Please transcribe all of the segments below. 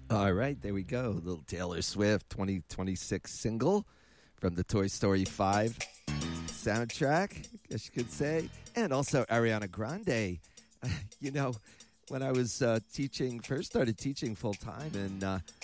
All right, there we go. Little Taylor Swift 2026 single from the Toy Story 5 soundtrack, I guess you could say. And also Ariana Grande. You know, when I was first started teaching full time in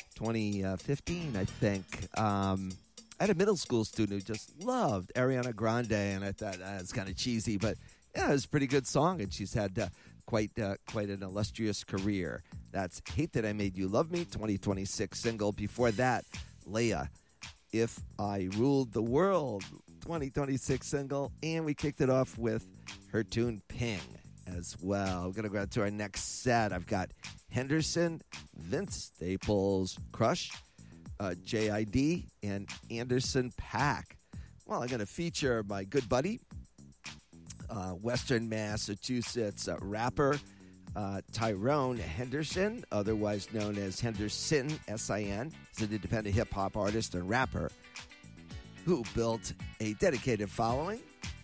2015, I think, I had a middle school student who just loved Ariana Grande, and I thought it's kind of cheesy, but yeah, it was a pretty good song, and she's had quite an illustrious career. That's Hate That I Made You Love Me, 2026 single. Before that, Leia, If I Ruled the World, 2026 single. And we kicked it off with her tune Ping as well. We're going to go out to our next set. I've got Henderson, Vince Staples, Crush, JID, and Anderson .Paak. Well, I'm going to feature my good buddy, Western Massachusetts rapper Tyrone Henderson, otherwise known as Henderson, S-I-N. He's an independent hip-hop artist and rapper who built a dedicated following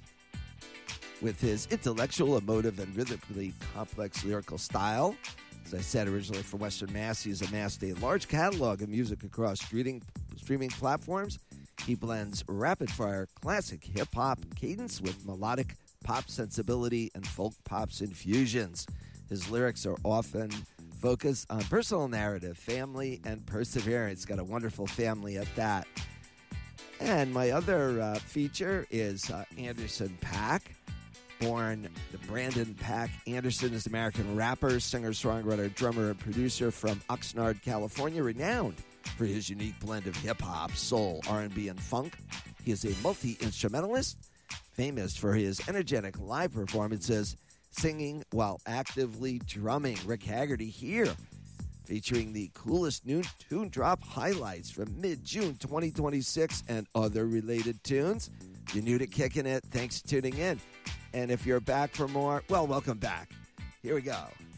with his intellectual, emotive, and rhythmically complex lyrical style. As I said originally, from Western Mass, he's amassed a large catalog of music across streaming platforms. He blends rapid-fire classic hip-hop cadence with melodic pop sensibility and folk pop's infusions. His lyrics are often focused on personal narrative, family, and perseverance. Got a wonderful family at that. And my other feature is Anderson .Paak. Born the Brandon Paak Anderson is an American rapper, singer, songwriter, drummer, and producer from Oxnard, California, renowned for his unique blend of hip-hop, soul, R&B, and funk. He is a multi-instrumentalist, famous for his energetic live performances, singing while actively drumming. Rick Haggerty here, featuring the coolest new tune drop highlights from mid-June 2026 and other related tunes. If you're new to Kicking It, thanks for tuning in. And if you're back for more, well, welcome back. Here we go.